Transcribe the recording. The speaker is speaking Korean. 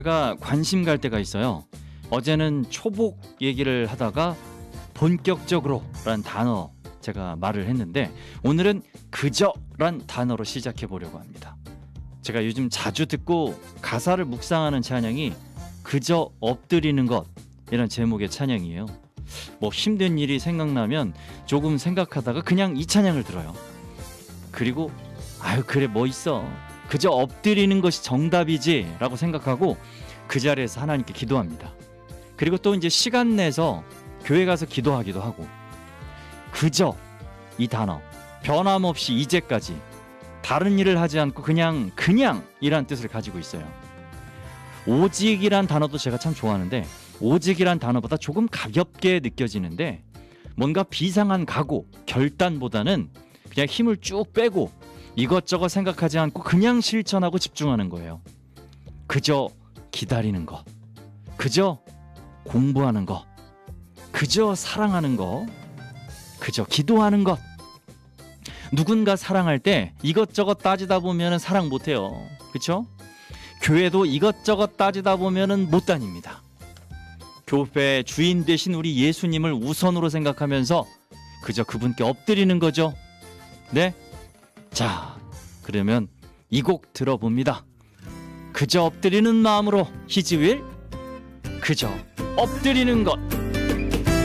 제가 관심 갈 때가 있어요. 어제는 초복 얘기를 하다가 본격적으로 라는 단어 제가 말을 했는데, 오늘은 그저 란 단어로 시작해 보려고 합니다. 제가 요즘 자주 듣고 가사를 묵상하는 찬양이 그저 엎드리는 것 이런 제목의 찬양이에요. 뭐 힘든 일이 생각나면 조금 생각하다가 그냥 이 찬양을 들어요. 그리고 아유 그래 뭐 있어, 그저 엎드리는 것이 정답이지 라고 생각하고 그 자리에서 하나님께 기도합니다. 그리고 또 이제 시간 내서 교회 가서 기도하기도 하고, 그저 이 단어 변함없이 이제까지 다른 일을 하지 않고 그냥 이란 뜻을 가지고 있어요. 오직이란 단어도 제가 참 좋아하는데, 오직이란 단어보다 조금 가볍게 느껴지는데, 뭔가 비상한 각오, 결단보다는 그냥 힘을 쭉 빼고 이것저것 생각하지 않고 그냥 실천하고 집중하는 거예요. 그저 기다리는 것, 그저 공부하는 것, 그저 사랑하는 것, 그저 기도하는 것. 누군가 사랑할 때 이것저것 따지다 보면 사랑 못해요. 그렇죠? 교회도 이것저것 따지다 보면 못 다닙니다. 교회 주인 되신 우리 예수님을 우선으로 생각하면서 그저 그분께 엎드리는 거죠. 네? 자, 그러면 이 곡 들어봅니다. 그저 엎드리는 마음으로 히즈윌, 그저 엎드리는 것.